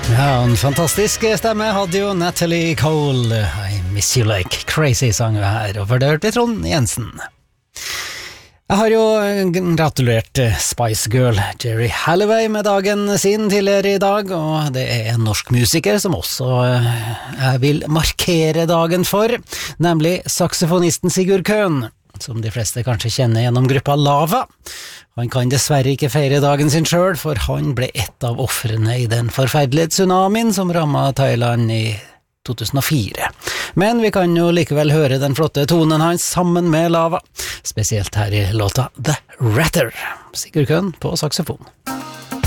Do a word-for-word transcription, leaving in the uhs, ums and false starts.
Ja, en fantastisk stemme hadde jo Natalie Cole. I Miss You Like Crazy sang vi her, og for det hørte vi Trond Jensen. Jeg har jo gratulert Spice Girl Jerry Halliway med dagen sin tidligere i dag, og det er en norsk musiker som også jeg vil markere dagen for, nemlig saksofonisten Sigurd Køhn, som de fleste kanskje kjenner gjennom gruppa Lava. Han kan dessverre ikke feire dagen sin selv, for han ble et av offrene i den forferdelige tsunamien som rammet Thailand i to tusen og fire. Men vi kan jo likevel høre den flotte tonen hans sammen med Lava, spesielt her i låta The Ratter. Sigurd Køhn på saksofon.